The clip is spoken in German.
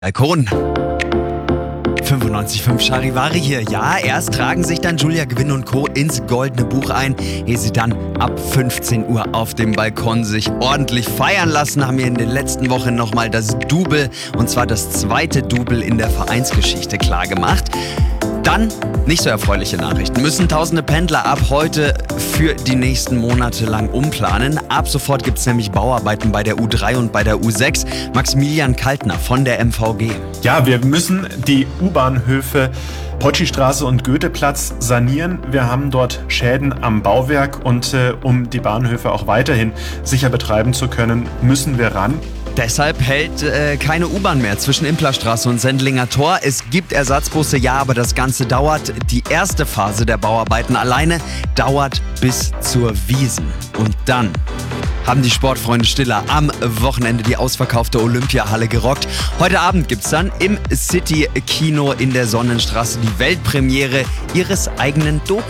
Balkon. 95.5 Charivari hier. Ja, erst tragen sich dann Julia Gwynn und Co. ins Goldene Buch ein, ehe sie dann ab 15 Uhr auf dem Balkon sich ordentlich feiern lassen, haben wir in den letzten Wochen nochmal das Double, und zwar das zweite Double in der Vereinsgeschichte klargemacht. Dann nicht so erfreuliche Nachrichten. Müssen tausende Pendler ab heute für die nächsten Monate lang umplanen. Ab sofort gibt es nämlich Bauarbeiten bei der U3 und bei der U6. Maximilian Kaltner von der MVG. Ja, wir müssen die U-Bahnhöfe Potschi-Straße und Goetheplatz sanieren. Wir haben dort Schäden am Bauwerk und um die Bahnhöfe auch weiterhin sicher betreiben zu können, müssen wir ran. Deshalb hält keine U-Bahn mehr zwischen Implerstraße und Sendlinger Tor. Es gibt Ersatzbusse, ja, aber das Ganze dauert. Die erste Phase der Bauarbeiten alleine dauert bis zur Wiesn. Und dann haben die Sportfreunde Stiller am Wochenende die ausverkaufte Olympiahalle gerockt. Heute Abend gibt's dann im City-Kino in der Sonnenstraße die Weltpremiere ihres eigenen Dokus.